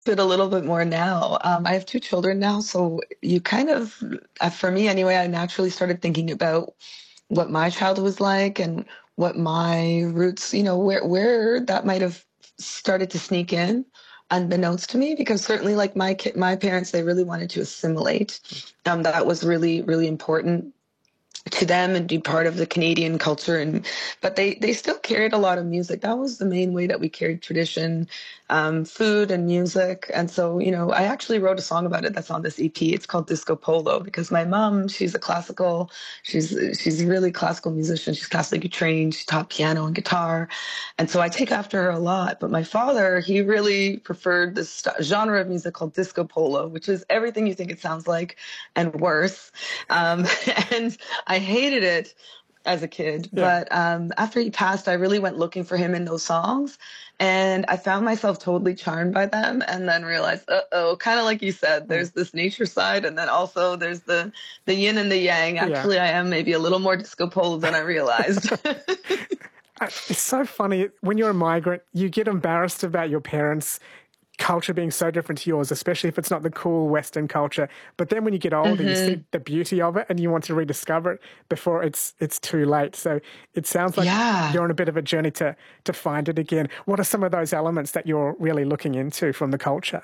it a little bit more now. I have two children now, so you kind of, for me anyway, I naturally started thinking about what my childhood was like and what my roots, where that might have started to sneak in unbeknownst to me, because certainly like my parents, they really wanted to assimilate. That was really, really important to them and be part of the Canadian culture, and but they still carried a lot of music. That was the main way that we carried tradition, food and music. And so, I actually wrote a song about it that's on this EP. It's called Disco Polo, because my mom, she's a really classical musician. She's classically trained. She taught piano and guitar, and so I take after her a lot. But my father, he really preferred this genre of music called disco polo, which is everything you think it sounds like and worse. Um, and I hated it as a kid, Yeah. but after he passed, I really went looking for him in those songs, and I found myself totally charmed by them, and then realized, uh-oh, kind of like you said, Mm. there's this nature side, and then also there's the yin and the yang. Yeah. Actually, I am maybe a little more disco polo than I realized. It's so funny. When you're a migrant, you get embarrassed about your parents' culture being so different to yours, especially if it's not the cool Western culture. But then when you get older, you see the beauty of it and you want to rediscover it before it's too late. So it sounds like Yeah. you're on a bit of a journey to find it again. What are some of those elements that you're really looking into from the culture?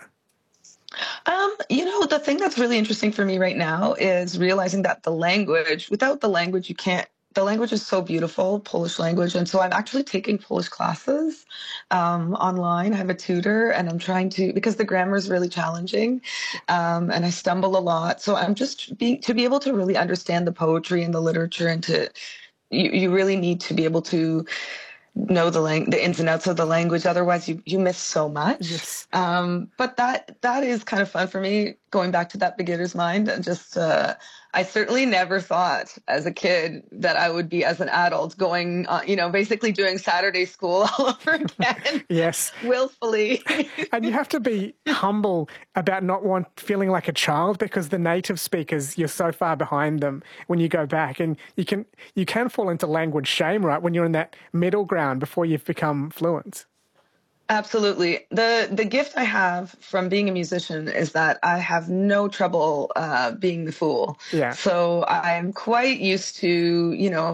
The thing that's really interesting for me right now is realizing that without the language, the language is so beautiful, Polish language. And so I'm actually taking Polish classes online. I have a tutor, and I'm trying because the grammar is really challenging, and I stumble a lot. So I'm just to be able to really understand the poetry and the literature, and you really need to be able to know the ins and outs of the language. Otherwise, you miss so much. Yes. But that is kind of fun for me, going back to that beginner's mind, and just I certainly never thought as a kid that I would be as an adult going, basically doing Saturday school all over again, Yes. willfully. And you have to be humble about not feeling like a child, because the native speakers, you're so far behind them when you go back, and you can fall into language shame, right, when you're in that middle ground before you've become fluent. Absolutely. The gift I have from being a musician is that I have no trouble being the fool. Yeah. So I'm quite used to,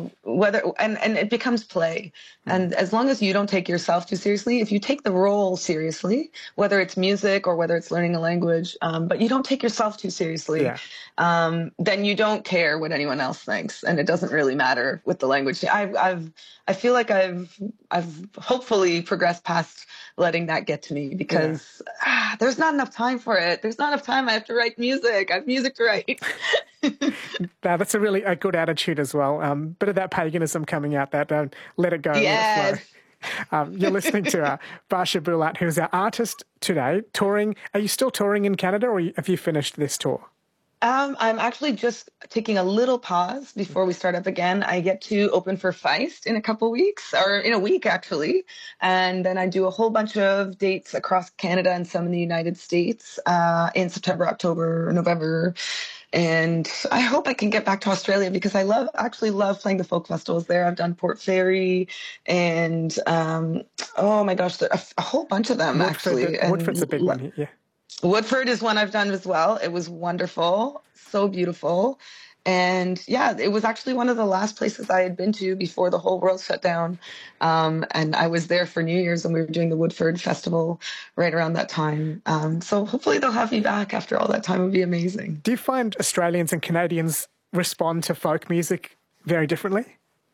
and it becomes play. And as long as you don't take yourself too seriously, if you take the role seriously, whether it's music or whether it's learning a language, but you don't take yourself too seriously, Yeah. then you don't care what anyone else thinks, and it doesn't really matter with the language. I feel like I've hopefully progressed past letting that get to me, because there's not enough time for it. There's not enough time. I have to write music. I have music to write. Now, that's a good attitude as well. Bit of that paganism coming out, that let it go, let it Yes. flow. You're listening to Barsha Bulat, who's our artist today, touring. Are you still touring in Canada, or have you finished this tour? I'm actually just taking a little pause before we start up again. I get to open for Feist in a couple weeks, or in a week actually. And then I do a whole bunch of dates across Canada and some in the United States in September, October, November. And I hope I can get back to Australia, because I actually love playing the folk festivals there. I've done Port Fairy and oh my gosh, a whole bunch of them actually. Woodford's a big one here, yeah. Woodford is one I've done as well. It was wonderful, so beautiful. And yeah, it was actually one of the last places I had been to before the whole world shut down. And I was there for New Year's, and we were doing the Woodford Festival right around that time. So hopefully they'll have me back after all that time. It would be amazing. Do you find Australians and Canadians respond to folk music very differently?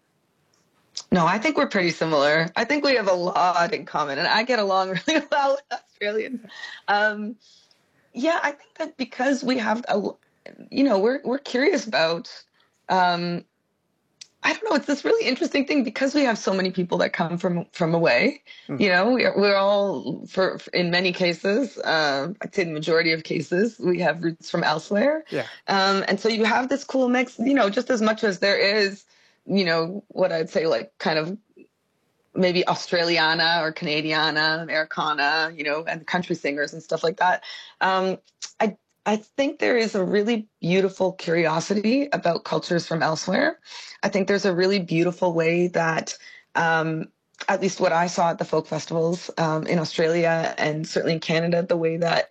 No, I think we're pretty similar. I think we have a lot in common, and I get along really well with Australians. Yeah, I think that because we have we're curious about, I don't know, it's this really interesting thing, because we have so many people that come from away. We're all, in many cases, I'd say the majority of cases, we have roots from elsewhere. Yeah. And so you have this cool mix, just as much as there is, what I'd say, like, kind of maybe Australiana or Canadiana, Americana, and country singers and stuff like that. I think there is a really beautiful curiosity about cultures from elsewhere. I think there's a really beautiful way that at least what I saw at the folk festivals in Australia and certainly in Canada, the way that